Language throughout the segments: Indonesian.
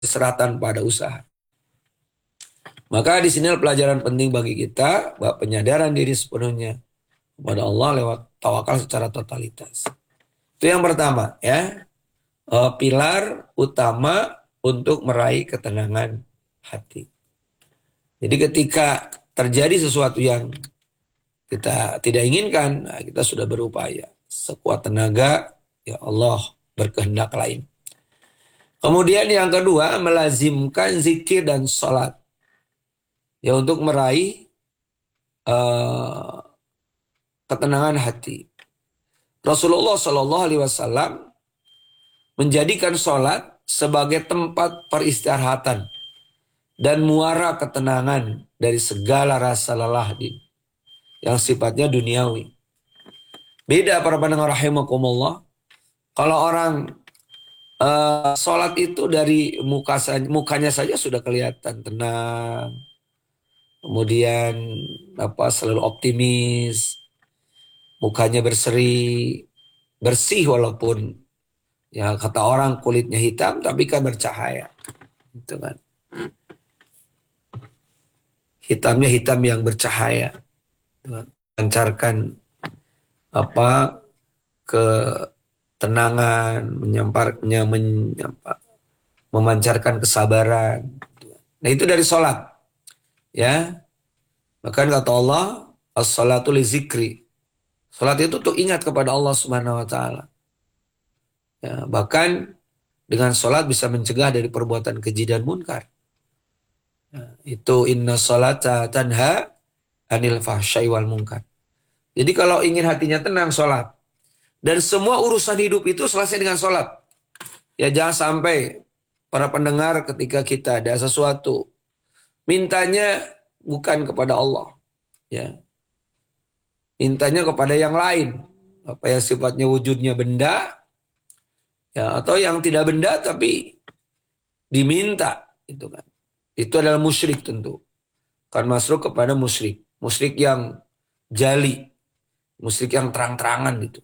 keseratan pada usaha. Maka di sini pelajaran penting bagi kita bahwa penyadaran diri sepenuhnya kepada Allah lewat tawakal secara totalitas. Itu yang pertama ya. Pilar utama untuk meraih ketenangan hati. Jadi ketika terjadi sesuatu yang kita tidak inginkan, nah kita sudah berupaya sekuat tenaga, ya Allah berkehendak lain. Kemudian yang kedua, melazimkan zikir dan sholat. Ya untuk meraih ketenangan hati. Rasulullah Shallallahu Alaihi Wasallam menjadikan sholat sebagai tempat peristirahatan dan muara ketenangan dari segala rasa lelah yang sifatnya duniawi. Beda para pendengar rahimakumullah. Kalau orang sholat itu dari mukanya saja sudah kelihatan tenang, kemudian selalu optimis, mukanya berseri, bersih walaupun ya kata orang kulitnya hitam tapi kan bercahaya, gitu kan. Hitamnya hitam yang bercahaya, memancarkan ketenangan, memancarkan kesabaran. Nah itu dari sholat, ya. Bahkan kata Allah, as-salatu li zikri. Sholat itu untuk ingat kepada Allah Subhanahu Wa Taala. Ya, bahkan dengan sholat bisa mencegah dari perbuatan keji dan munkar. Nah, itu inna sholata tanha anil fahsyai wal munkar. Jadi kalau ingin hatinya tenang, sholat. Dan semua urusan hidup itu selesai dengan sholat. Ya jangan sampai para pendengar ketika kita ada sesuatu, mintanya bukan kepada Allah. Ya. Mintanya kepada yang lain. Apa yang sifatnya wujudnya benda, ya, atau yang tidak benda tapi diminta. Itu kan. Itu adalah musyrik tentu. Kan masuk kepada musyrik. Musyrik yang jali. Musyrik yang terang-terangan gitu.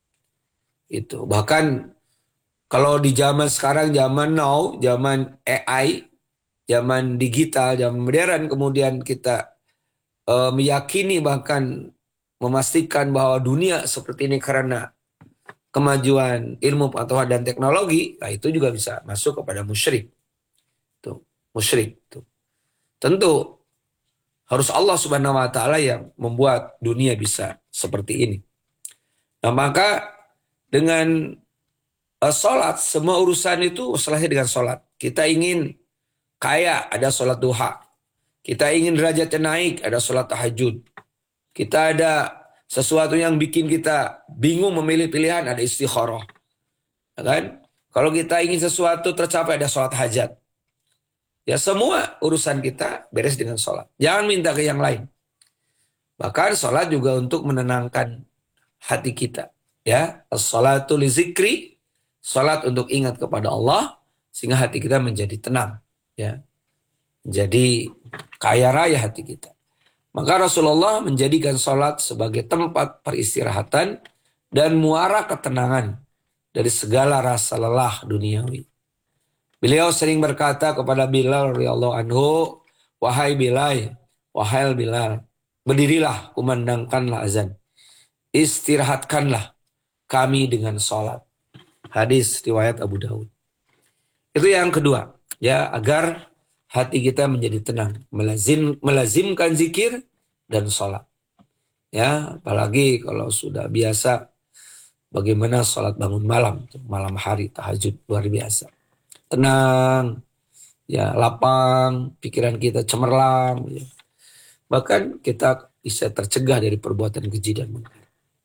Itu. Bahkan kalau di zaman sekarang, zaman now, zaman AI, zaman digital, zaman modern, kemudian kita meyakini bahkan memastikan bahwa dunia seperti ini karena kemajuan ilmu pengetahuan dan teknologi, nah itu juga bisa masuk kepada musyrik. Tuh, musyrik. Tuh. Tentu harus Allah Subhanahu Wa Taala yang membuat dunia bisa seperti ini. Nah maka dengan sholat, semua urusan itu selesai dengan sholat. Kita ingin kaya, ada sholat duha. Kita ingin derajatnya naik, ada sholat tahajud. Kita ada sesuatu yang bikin kita bingung memilih pilihan, ada istikharah. Ya kan? Kalau kita ingin sesuatu tercapai, ada sholat hajat. Ya semua urusan kita beres dengan sholat. Jangan minta ke yang lain. Bahkan sholat juga untuk menenangkan hati kita. Ya, as-salatu li zikri, sholat untuk ingat kepada Allah sehingga hati kita menjadi tenang. Ya, jadi kaya raya hati kita. Maka Rasulullah menjadikan sholat sebagai tempat peristirahatan dan muara ketenangan dari segala rasa lelah duniawi. Beliau sering berkata kepada Bilal radhiyallahu anhu, wahai Bilal, wahai Bilal, berdirilah, kumandangkanlah azan. Istirahatkanlah kami dengan sholat. Hadis riwayat Abu Daud. Itu yang kedua, ya, agar hati kita menjadi tenang, melazimkan zikir dan sholat. Ya, apalagi kalau sudah biasa bagaimana sholat bangun malam, malam hari tahajud luar biasa. Tenang, ya, lapang, pikiran kita cemerlang, ya. Bahkan kita bisa tercegah dari perbuatan keji dan munkar.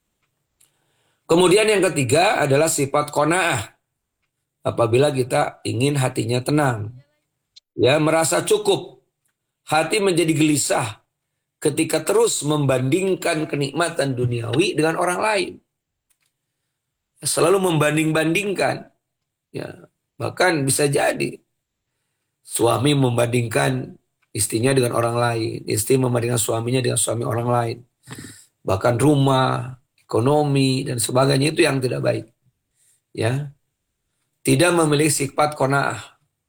Kemudian yang ketiga adalah sifat qanaah. Apabila kita ingin hatinya tenang, ya, merasa cukup. Hati menjadi gelisah ketika terus membandingkan kenikmatan duniawi dengan orang lain. Selalu membanding-bandingkan. Ya, bahkan bisa jadi suami membandingkan istrinya dengan orang lain, istri membandingkan suaminya dengan suami orang lain. Bahkan rumah, ekonomi dan sebagainya, itu yang tidak baik. Ya. Tidak memiliki sifat qanaah.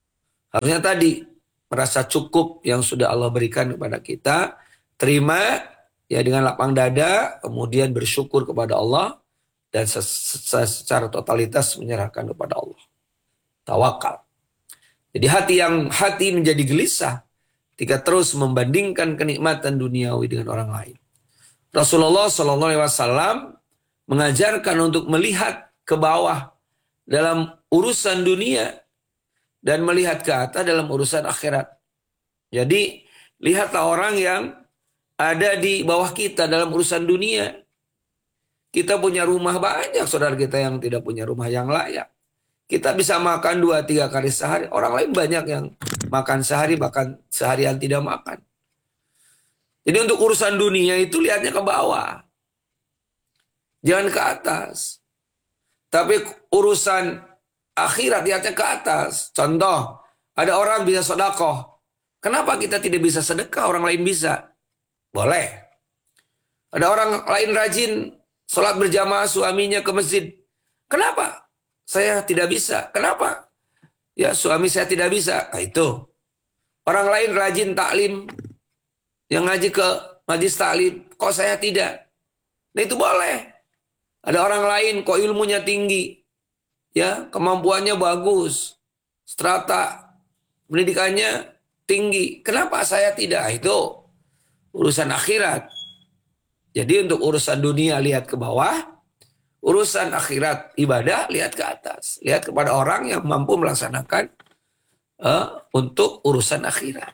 Harusnya tadi merasa cukup yang sudah Allah berikan kepada kita, terima ya dengan lapang dada, kemudian bersyukur kepada Allah dan secara totalitas menyerahkan kepada Allah. Tawakal. Jadi hati menjadi gelisah ketika terus membandingkan kenikmatan duniawi dengan orang lain. Rasulullah SAW mengajarkan untuk melihat ke bawah dalam urusan dunia dan melihat ke atas dalam urusan akhirat. Jadi lihatlah orang yang ada di bawah kita dalam urusan dunia. Kita punya rumah banyak, saudara kita yang tidak punya rumah yang layak. Kita bisa makan 2-3 kali sehari. Orang lain banyak yang makan sehari, bahkan seharian tidak makan. Jadi untuk urusan dunia itu lihatnya ke bawah. Jangan ke atas. Tapi urusan akhirat lihatnya ke atas. Contoh, ada orang bisa sedekah. Kenapa kita tidak bisa sedekah, orang lain bisa? Boleh. Ada orang lain rajin sholat berjamaah suaminya ke masjid. Kenapa? Saya tidak bisa. Kenapa? Ya suami saya tidak bisa. Nah itu. Orang lain rajin taklim. Yang ngaji ke majlis taklim. Kok saya tidak? Nah itu boleh. Ada orang lain kok ilmunya tinggi. Ya kemampuannya bagus. Strata pendidikannya tinggi. Kenapa saya tidak? Nah, itu urusan akhirat. Jadi untuk urusan dunia lihat ke bawah. Urusan akhirat ibadah lihat ke atas. Lihat kepada orang yang mampu melaksanakan untuk urusan akhirat.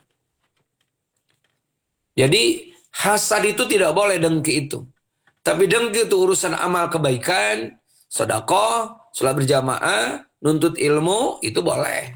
Jadi hasad itu tidak boleh, dengki itu. Tapi dengki itu urusan amal kebaikan, sedekah, sholat berjamaah, nuntut ilmu, itu boleh.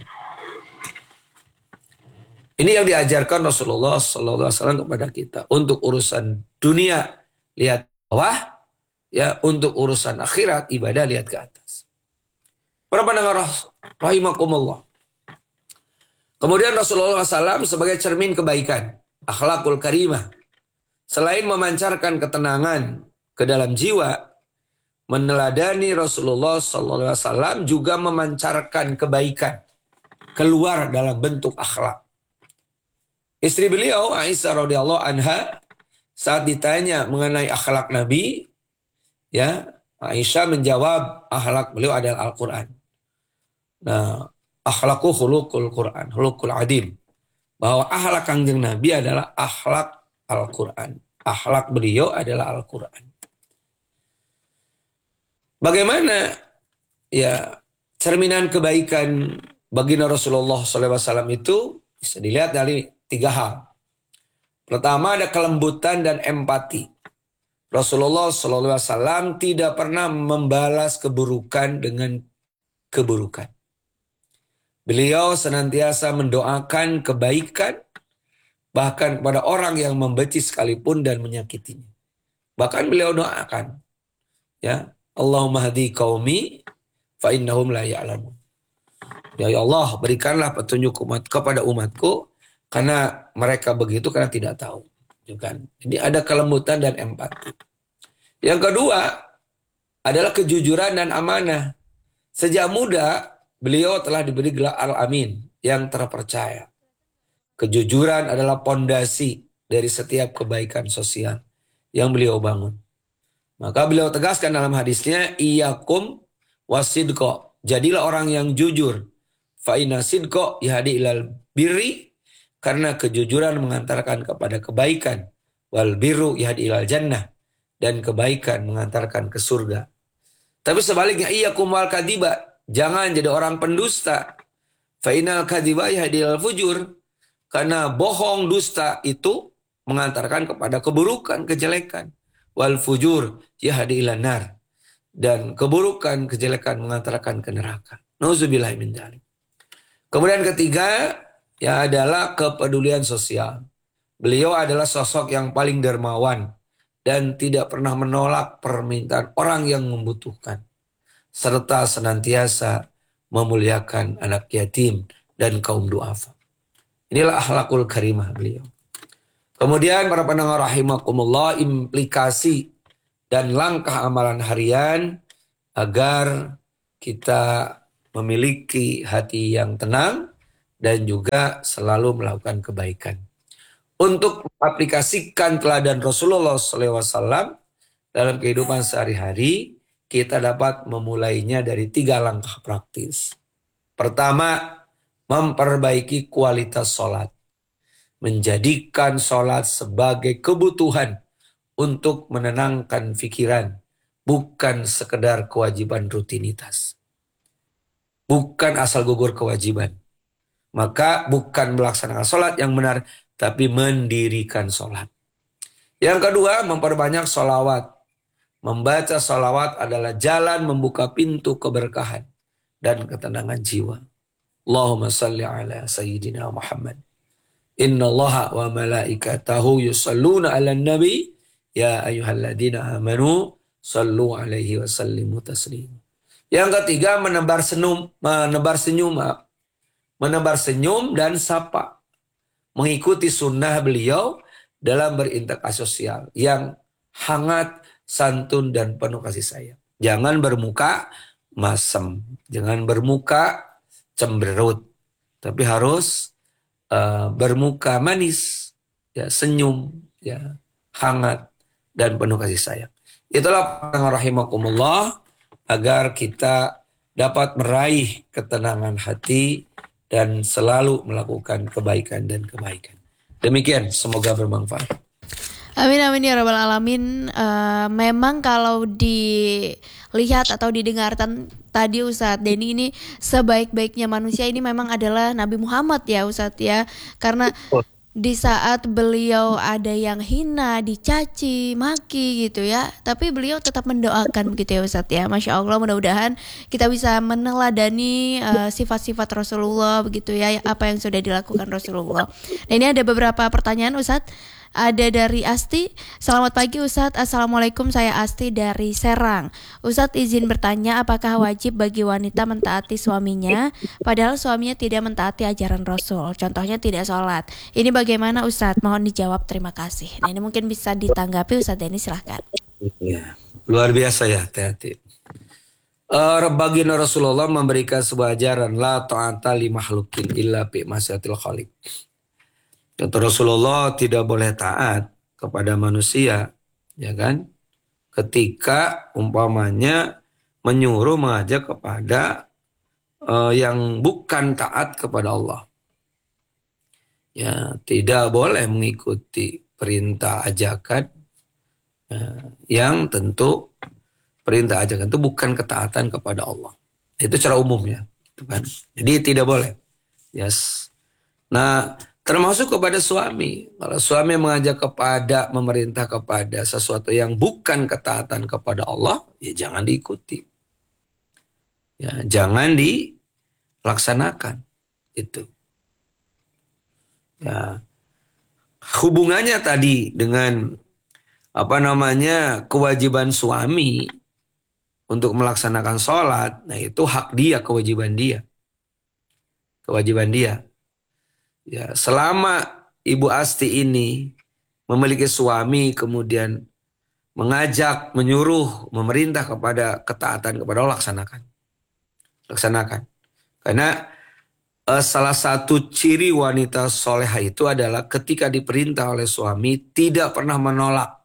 Ini yang diajarkan Rasulullah SAW kepada kita. Untuk urusan dunia lihat ke bawah. Ya, untuk urusan akhirat, ibadah lihat ke atas. Para pendengar rahimakumullah. Kemudian Rasulullah SAW sebagai cermin kebaikan, akhlakul karimah. Selain memancarkan ketenangan ke dalam jiwa, meneladani Rasulullah SAW juga memancarkan kebaikan keluar dalam bentuk akhlak. Istri beliau, Aisyah radhiyallahu anha, saat ditanya mengenai akhlak Nabi, ya, Aisyah menjawab akhlak beliau adalah Al-Quran. Nah, akhlaku khuluqul Quran, khuluqul adim. Bahwa akhlak kanjeng Nabi adalah akhlak Al-Quran. Akhlak beliau adalah Al-Quran. Bagaimana ya cerminan kebaikan baginda Rasulullah SAW itu bisa dilihat dari 3 hal. Pertama ada kelembutan dan empati. Rasulullah SAW tidak pernah membalas keburukan dengan keburukan. Beliau senantiasa mendoakan kebaikan bahkan kepada orang yang membenci sekalipun dan menyakitinya. Bahkan beliau doakan, ya, Allahumma hadi qaumi fa innahum la ya'lamun. Ya Allah, berikanlah petunjuk kepada umatku karena mereka begitu karena tidak tahu. Kan? Jadi ada kelembutan dan empati. Yang kedua adalah kejujuran dan amanah. Sejak muda beliau telah diberi gelar Al-Amin, yang terpercaya. Kejujuran adalah pondasi dari setiap kebaikan sosial yang beliau bangun. Maka beliau tegaskan dalam hadisnya, Iyakum wasidqo. Jadilah orang yang jujur. Fa inna sidqo yahdi ilal birri. Karena kejujuran mengantarkan kepada kebaikan. Wal birru yahdi ilal jannah. Dan kebaikan mengantarkan ke surga. Tapi sebaliknya, iyyakum wal kadhiba. Jangan jadi orang pendusta. Fa innal kadhiba yahdi ilal fujur. Karena bohong, dusta itu mengantarkan kepada keburukan, kejelekan. Wal fujur yahdi ilan nar. Dan keburukan, kejelekan mengantarkan ke neraka. Nauzubillahi min dzalik. Kemudian ketiga, ya adalah kepedulian sosial. Beliau adalah sosok yang paling dermawan dan tidak pernah menolak permintaan orang yang membutuhkan, serta senantiasa memuliakan anak yatim dan kaum duafa. Inilah akhlakul karimah beliau. Kemudian para pendengar rahimakumullah, implikasi dan langkah amalan harian agar kita memiliki hati yang tenang dan juga selalu melakukan kebaikan. Untuk aplikasikan teladan Rasulullah SAW dalam kehidupan sehari-hari, kita dapat memulainya dari 3 langkah praktis. Pertama, memperbaiki kualitas sholat. Menjadikan sholat sebagai kebutuhan untuk menenangkan pikiran, bukan sekedar kewajiban rutinitas. Bukan asal gugur kewajiban. Maka bukan melaksanakan sholat yang benar, tapi mendirikan sholat. Yang kedua, memperbanyak sholawat. Membaca sholawat adalah jalan membuka pintu keberkahan dan ketenangan jiwa. Allahumma salli ala Sayyidina Muhammad. Inna allaha wa malaikatahu yusalluna ala nabi. Ya ayyuhalladzina amanu sallu alaihi wa sallimu taslim. Yang ketiga, menebar senyum dan sapa. Mengikuti sunnah beliau dalam berinteraksi sosial yang hangat, santun, dan penuh kasih sayang. Jangan bermuka masem, jangan bermuka cemberut, tapi harus bermuka manis, ya, senyum, ya, hangat, dan penuh kasih sayang. Itulah rahimakumullah, agar kita dapat meraih ketenangan hati dan selalu melakukan kebaikan dan kebaikan. Demikian, semoga bermanfaat. Amin amin ya rabbal alamin. Memang kalau dilihat atau didengarkan tadi Ustadz Denny, ini sebaik-baiknya manusia ini memang adalah Nabi Muhammad ya Ustadz ya. Karena di saat beliau ada yang hina, dicaci, maki gitu ya, tapi beliau tetap mendoakan begitu ya Ustadz ya. Masya Allah, mudah-mudahan kita bisa meneladani sifat-sifat Rasulullah begitu ya, apa yang sudah dilakukan Rasulullah. Nah, ini ada beberapa pertanyaan Ustadz. Ada dari Asti. Selamat pagi Ustadz. Assalamualaikum, saya Asti dari Serang. Ustadz izin bertanya, apakah wajib bagi wanita mentaati suaminya padahal suaminya tidak mentaati ajaran Rasul, contohnya tidak sholat? Ini bagaimana Ustadz? Mohon dijawab, terima kasih. Nah, ini mungkin bisa ditanggapi Ustadz Denny, silahkan. Ya, luar biasa ya, hati-hati. Baginda Rasulullah memberikan sebuah ajaran, la ta'ata li makhlukin illa bi masyatil khaliq. Kata Rasulullah, tidak boleh taat kepada manusia, ya kan? Ketika umpamanya menyuruh, mengajak kepada yang bukan taat kepada Allah. Ya, tidak boleh mengikuti perintah ajakan yang tentu perintah ajakan itu bukan ketaatan kepada Allah. Itu secara umumnya, gitu kan? Jadi tidak boleh. Yes. Nah, termasuk kepada suami. Kalau suami mengajak kepada, memerintah kepada sesuatu yang bukan ketaatan kepada Allah, ya jangan diikuti. Ya, jangan dilaksanakan. Itu. Ya. Hubungannya tadi dengan kewajiban suami untuk melaksanakan sholat, nah itu hak dia, kewajiban dia. Kewajiban dia. Ya, selama Ibu Asti ini memiliki suami, kemudian mengajak, menyuruh, memerintah kepada ketaatan kepada Allah, laksanakan. Karena salah satu ciri wanita soleha itu adalah ketika diperintah oleh suami tidak pernah menolak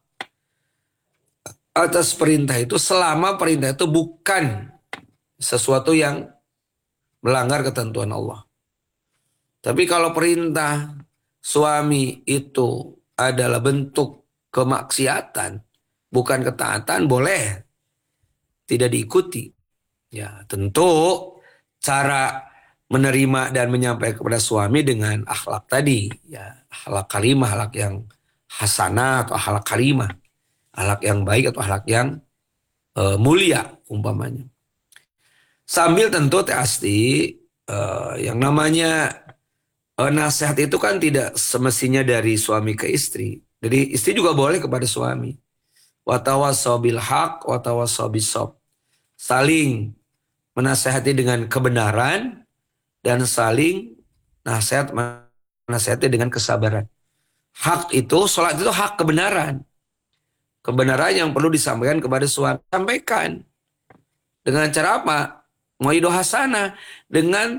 atas perintah itu, selama perintah itu bukan sesuatu yang melanggar ketentuan Allah. Tapi kalau perintah suami itu adalah bentuk kemaksiatan, bukan ketaatan, boleh tidak diikuti. Ya, tentu cara menerima dan menyampaikan kepada suami dengan akhlak tadi, ya, akhlak karimah, akhlak yang hasanah atau akhlak karimah, akhlak yang baik atau akhlak yang mulia umpamanya. Sambil tentu Asti, yang namanya nasihat itu kan tidak semestinya dari suami ke istri. Jadi istri juga boleh kepada suami. Wa tawassaw bil haq wa tawassaw bis sabr. Saling menasihati dengan kebenaran dan saling menasihati dengan kesabaran. Hak itu, sholat itu hak kebenaran. Kebenaran yang perlu disampaikan kepada suami, sampaikan. Dengan cara apa? Mau'idah hasanah, dengan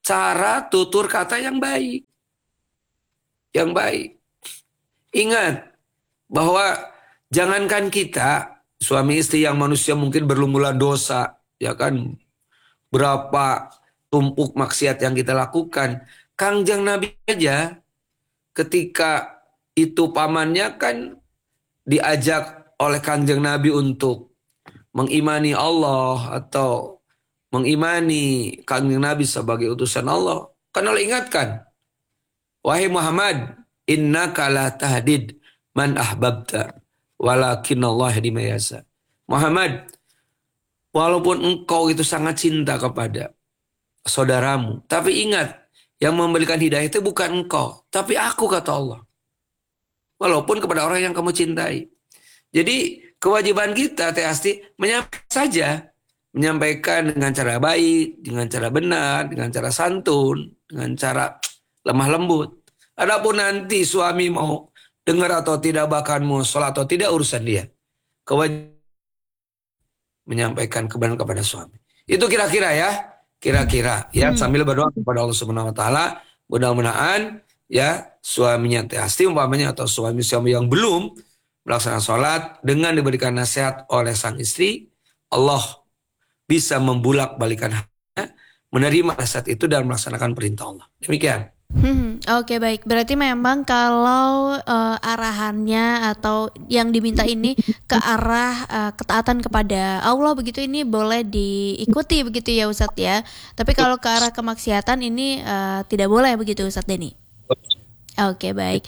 cara tutur kata yang baik. Yang baik. Ingat bahwa jangankan kita, suami istri yang manusia mungkin berlumuran dosa, ya kan, berapa tumpuk maksiat yang kita lakukan. Kangjeng Nabi aja ketika itu pamannya kan diajak oleh Kangjeng Nabi untuk mengimani Allah atau mengimani Kangjeng Nabi sebagai utusan Allah. Kan Allah ingatkan, wahai Muhammad, innaka la tahdid man ahbabta walakin Allah yahdi man yasha. Muhammad, walaupun engkau itu sangat cinta kepada saudaramu, tapi ingat, yang memberikan hidayah itu bukan engkau, tapi aku, kata Allah. Walaupun kepada orang yang kamu cintai. Jadi kewajiban kita pasti menyampaikan saja. Menyampaikan dengan cara baik, dengan cara benar, dengan cara santun, dengan cara lemah lembut. Adapun nanti suami mau dengar atau tidak, bahkan mau sholat atau tidak, urusan dia. Kewajiban menyampaikan kebenaran kepada suami. Itu kira-kira ya, sambil berdoa kepada Allah Subhanahu wa taala, mudah-mudahan ya suaminya pasti umpamanya atau suami-suami yang belum melaksanakan sholat dengan diberikan nasihat oleh sang istri, Allah bisa membulak-balikan hatinya, menerima nasihat itu dan melaksanakan perintah Allah. Demikian. Oke, baik. Berarti memang kalau arahannya atau yang diminta ini ke arah ketaatan kepada Allah begitu, ini boleh diikuti begitu ya Ustadz ya. Tapi kalau ke arah kemaksiatan ini tidak boleh begitu Ustadz Denny. Oke, baik.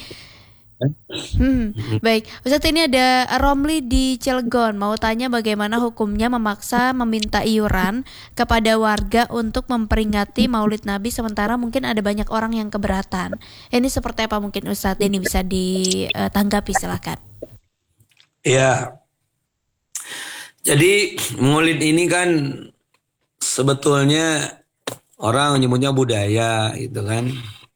Baik, Ustadz, ini ada Romli di Cilegon mau tanya bagaimana hukumnya memaksa meminta iuran kepada warga untuk memperingati Maulid Nabi sementara mungkin ada banyak orang yang keberatan. Ini seperti apa mungkin Ustadz ini bisa ditanggapi, silakan. Ya, jadi Maulid ini kan sebetulnya orang menyebutnya budaya gitu kan.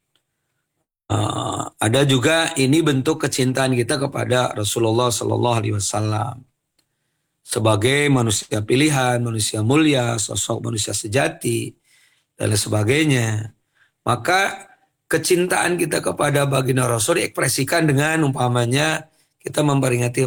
Ada juga ini bentuk kecintaan kita kepada Rasulullah Sallallahu Alaihi Wasallam sebagai manusia pilihan, manusia mulia, sosok manusia sejati dan lain sebagainya. Maka kecintaan kita kepada baginda Rasul diekspresikan dengan umpamanya kita memperingati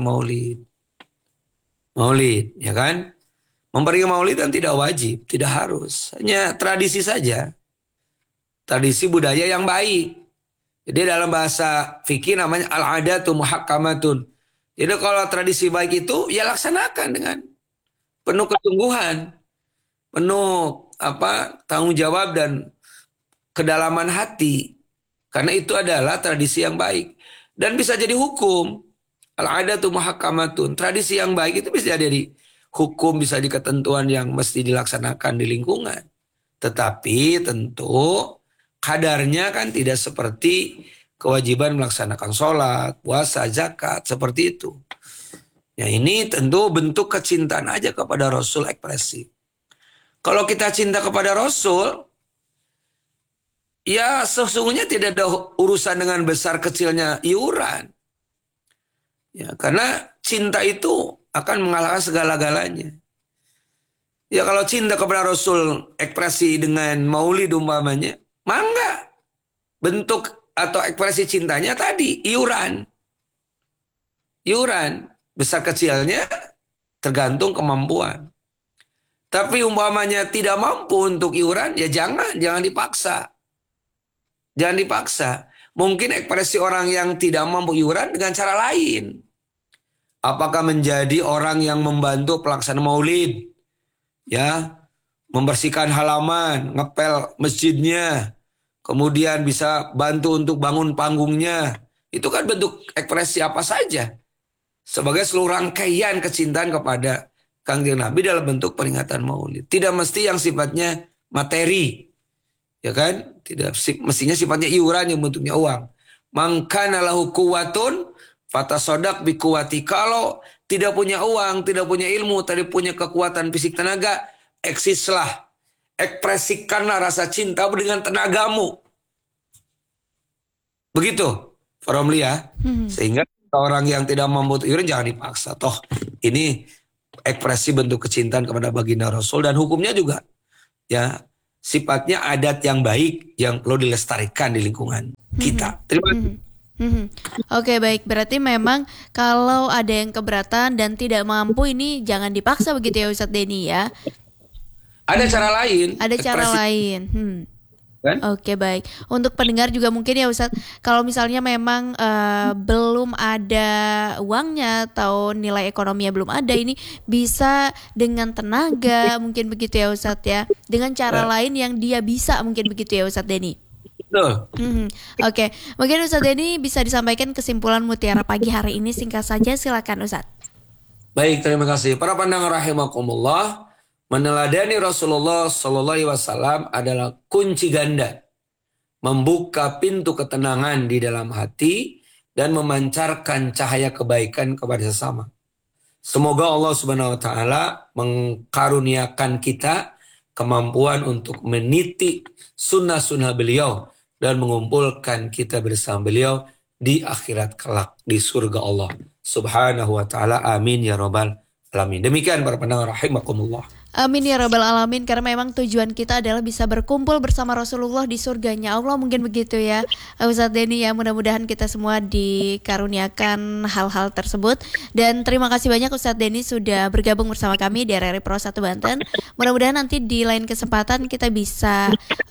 Maulid, ya kan? Memperingati Maulid dan tidak wajib, tidak harus, hanya tradisi saja, tradisi budaya yang baik. Jadi dalam bahasa fikih namanya al-adatu muhakkamatun. Jadi kalau tradisi baik itu ya laksanakan dengan penuh kesungguhan, penuh tanggung jawab dan kedalaman hati. Karena itu adalah tradisi yang baik dan bisa jadi hukum. Al-adatu muhakkamatun. Tradisi yang baik itu bisa jadi hukum, bisa jadi ketentuan yang mesti dilaksanakan di lingkungan. Tetapi tentu kadarnya kan tidak seperti kewajiban melaksanakan sholat, puasa, zakat, seperti itu. Ya ini tentu bentuk kecintaan aja kepada Rasul ekspresi. Kalau kita cinta kepada Rasul, ya sesungguhnya tidak ada urusan dengan besar kecilnya iuran. Ya, karena cinta itu akan mengalahkan segala-galanya. Ya kalau cinta kepada Rasul ekspresi dengan maulid umpamanya, mangga. Bentuk atau ekspresi cintanya tadi iuran. Besar kecilnya tergantung kemampuan. Tapi umpamanya tidak mampu untuk iuran, ya jangan dipaksa. Jangan dipaksa. Mungkin ekspresi orang yang tidak mampu iuran dengan cara lain. Apakah menjadi orang yang membantu pelaksanaan maulid, ya, membersihkan halaman, ngepel masjidnya, kemudian bisa bantu untuk bangun panggungnya. Itu kan bentuk ekspresi apa saja. Sebagai seluruh rangkaian kecintaan kepada Kangjeng Nabi dalam bentuk peringatan maulid. Tidak mesti yang sifatnya materi. Ya kan? Tidak mestinya sifatnya iuran yang bentuknya uang. Mangkana lahu quwwatun fatasaddaq bi quwwati. Kalau tidak punya uang, tidak punya ilmu, tidak punya kekuatan fisik tenaga, eksislah. Ekspresikanlah rasa cinta dengan tenagamu. Begitu, Romli ya. Sehingga orang yang tidak mampu iuran jangan dipaksa. Toh ini ekspresi bentuk kecintaan kepada baginda Rasul dan hukumnya juga ya sifatnya adat yang baik yang perlu dilestarikan di lingkungan kita. Terima kasih. Oke, baik. Berarti memang kalau ada yang keberatan dan tidak mampu ini jangan dipaksa begitu ya Ustadz Denny ya. Ada cara lain. Ada cara ekspresi, lain. kan? Oke, baik. Untuk pendengar juga mungkin ya Ustadz, kalau misalnya memang belum ada uangnya atau nilai ekonominya belum ada, ini bisa dengan tenaga mungkin begitu ya Ustadz ya. Dengan cara lain yang dia bisa mungkin begitu ya Ustadz Denny. Betul. Oke, mungkin Ustadz Denny bisa disampaikan kesimpulan Mutiara Pagi hari ini singkat saja, silakan Ustadz. Baik, terima kasih. Para pendengar rahimakumullah, meneladani Rasulullah Sallallahu Alaihi Wasallam adalah kunci ganda, membuka pintu ketenangan di dalam hati dan memancarkan cahaya kebaikan kepada sesama. Semoga Allah Subhanahu Wa Taala mengkaruniakan kita kemampuan untuk meniti sunnah-sunnah beliau dan mengumpulkan kita bersama beliau di akhirat kelak di surga Allah Subhanahu Wa Taala. Amin ya rabbal alamin. Demikian para pendengar rahimakumullah. Amin ya rabbal alamin, karena memang tujuan kita adalah bisa berkumpul bersama Rasulullah di surganya Allah, mungkin begitu ya Ustadz Denny ya. Mudah-mudahan kita semua dikaruniakan hal-hal tersebut. Dan terima kasih banyak Ustadz Denny sudah bergabung bersama kami di RRI Pro 1 Banten. Mudah-mudahan nanti di lain kesempatan kita bisa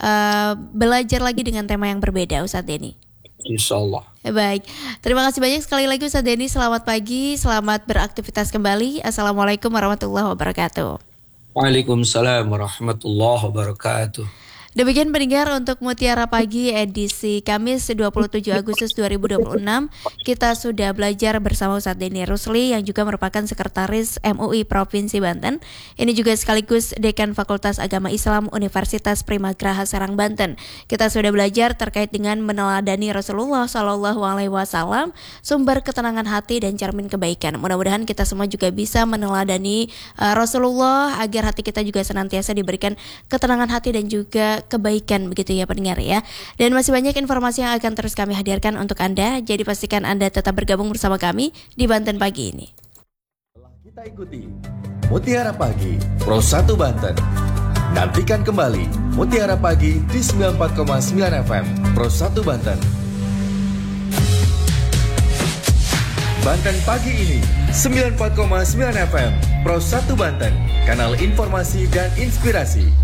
belajar lagi dengan tema yang berbeda Ustadz Denny. Insyaallah. Baik, terima kasih banyak sekali lagi Ustadz Denny. Selamat pagi, selamat beraktivitas kembali. Assalamualaikum warahmatullahi wabarakatuh. Waalaikumsalam warahmatullahi wabarakatuh. Demikian pendengar untuk Mutiara Pagi edisi Kamis 27 Agustus 2026. Kita sudah belajar bersama Ustadz Denny Rusli yang juga merupakan Sekretaris MUI Provinsi Banten. Ini juga sekaligus Dekan Fakultas Agama Islam Universitas Primagraha Serang Banten. Kita sudah belajar terkait dengan meneladani Rasulullah Shallallahu Alaihi Wasallam, sumber ketenangan hati dan cermin kebaikan. Mudah-mudahan kita semua juga bisa meneladani Rasulullah agar hati kita juga senantiasa diberikan ketenangan hati dan juga kebaikan begitu ya pendengar ya. Dan masih banyak informasi yang akan terus kami hadirkan untuk Anda. Jadi pastikan Anda tetap bergabung bersama kami di Banten Pagi ini. Kita ikuti Mutiara Pagi Pro 1 Banten. Nantikan kembali Mutiara Pagi di 94,9 FM Pro 1 Banten. Banten Pagi ini 94,9 FM Pro 1 Banten, kanal informasi dan inspirasi.